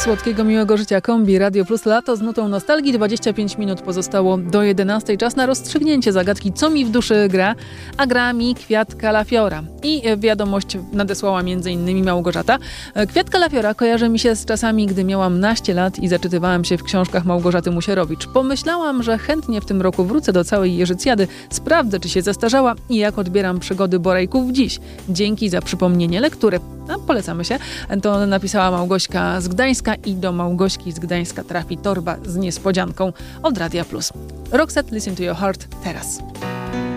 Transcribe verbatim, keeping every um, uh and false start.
słodkiego, miłego życia kombi Radio Plus Lato z nutą nostalgii. dwadzieścia pięć minut pozostało do jedenastej. Czas na rozstrzygnięcie zagadki, co mi w duszy gra, a gra mi Kwiat Kalafiora. I wiadomość nadesłała m.in. Małgorzata. Kwiat Kalafiora kojarzy mi się z czasami, gdy miałam naście lat i zaczytywałam się w książkach Małgorzaty Musierowicz. Pomyślałam, że chętnie w tym roku wrócę do całej Jerzycjady, sprawdzę, czy się zestarzała i jak odbieram przygody Borejków dziś. Dzięki za przypomnienie lektury. No, polecamy się. To napisała Małgośka z Gdańska i do Małgośki z Gdańska trafi torba z niespodzianką od Radia Plus. Roxette, Listen to Your Heart teraz.